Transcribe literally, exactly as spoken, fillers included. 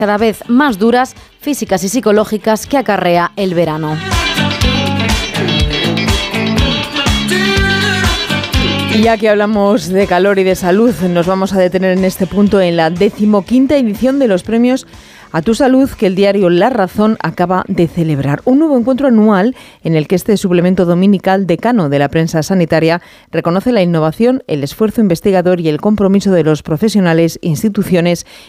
cada vez más duras, físicas y psicológicas que acarrea el verano. Y ya que hablamos de calor y de salud, nos vamos a detener en este punto en la decimoquinta edición de los premios A Tu Salud, que el diario La Razón acaba de celebrar. Un nuevo encuentro anual en el que este suplemento dominical decano de la prensa sanitaria reconoce la innovación, el esfuerzo investigador y el compromiso de los profesionales, instituciones